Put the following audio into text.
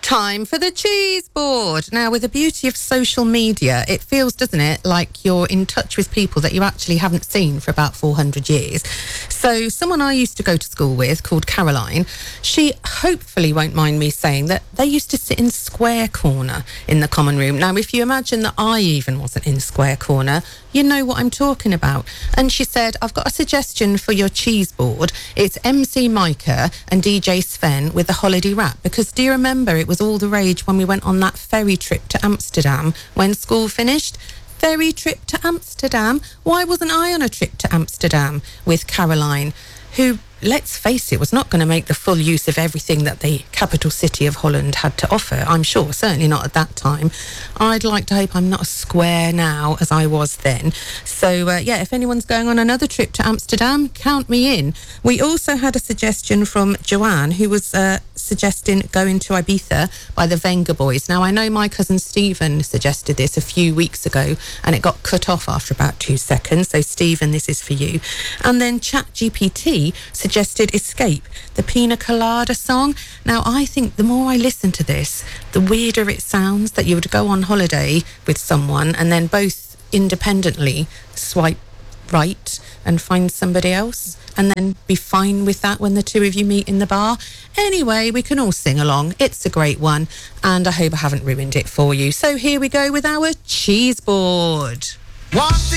Time for the cheese board. Now, with the beauty of social media, it feels, doesn't it, like you're in touch with people that you actually haven't seen for about 400 years. So someone I used to go to school with, called Caroline, she hopefully won't mind me saying that they used to sit in square corner in the common room. Now, if you imagine that I even wasn't in square corner, you know what I'm talking about. And she said, I've got a suggestion for your cheese board. It's MC Micah and DJ Sven with the holiday rap. Because do you remember it was all the rage when we went on that ferry trip to Amsterdam when school finished? Ferry trip to Amsterdam? Why wasn't I on a trip to Amsterdam with Caroline, who, let's face it, was not going to make the full use of everything that the capital city of Holland had to offer, I'm sure, certainly not at that time. I'd like to hope I'm not as square now as I was then. So, if anyone's going on another trip to Amsterdam, count me in. We also had a suggestion from Joanne, who was suggesting going to Ibiza by the Venga Boys. Now, I know my cousin Stephen suggested this a few weeks ago, and it got cut off after about 2 seconds. So, Stephen, this is for you. And then ChatGPT suggested Escape, the Pina Colada song. Now, I think the more I listen to this, the weirder it sounds that you would go on holiday with someone and then both independently swipe right and find somebody else and then be fine with that when the two of you meet in the bar. Anyway, we can all sing along. It's a great one, and I hope I haven't ruined it for you. So here we go with our cheese board. Want to